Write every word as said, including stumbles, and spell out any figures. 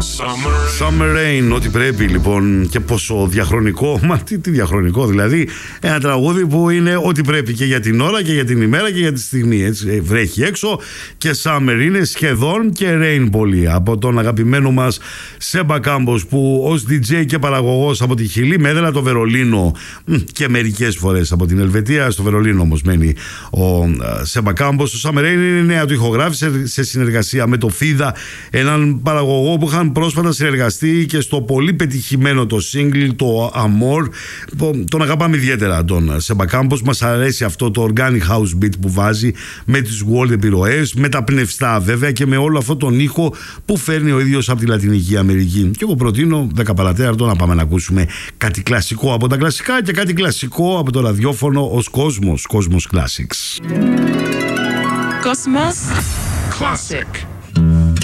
Summer Rain, ό,τι πρέπει λοιπόν. Και πόσο διαχρονικό, μα τι, τι διαχρονικό δηλαδή. Ένα τραγούδι που είναι ό,τι πρέπει και για την ώρα και για την ημέρα και για τη στιγμή. Έτσι, βρέχει έξω και Summer είναι σχεδόν και Rain πολύ. Από τον αγαπημένο μας Σέμπα Κάμπος, που ως ντι τζέι και παραγωγός από τη Χιλή με έδρα το Βερολίνο και μερικές φορές από την Ελβετία. Στο Βερολίνο όμως μένει ο Σέμπα Κάμπος. Το Summer Rain είναι νέα του ηχογράφηση σε συνεργασία με το Φίδα, έναν παραγωγό που είχαν πρόσφατα συνεργαστεί και στο πολύ πετυχημένο το single, το Amor. Τον αγαπάμε ιδιαίτερα τον Σέμπα Κάμπος. Μας αρέσει αυτό το organic house beat που βάζει με τις world επιρροές, με τα πνευστά βέβαια και με όλο αυτό τον ήχο που φέρνει ο ίδιος από τη Λατινική Αμερική. Και εγώ προτείνω δέκα παρατέταρτο να πάμε να ακούσουμε κάτι κλασικό από τα κλασικά και κάτι κλασικό από το ραδιόφωνο ως Κόσμος, Κόσμος Classics. Cosmos Classic.